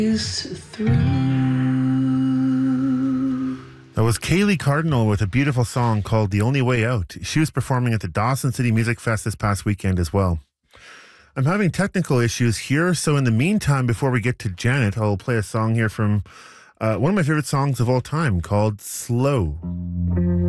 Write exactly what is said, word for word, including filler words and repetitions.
through. That was Kaylee Cardinal with a beautiful song called The Only Way Out. She was performing at the Dawson City Music Fest this past weekend as well. I'm having technical issues here, so in the meantime, before we get to Janet, I'll play a song here from uh, one of my favorite songs of all time called Slow.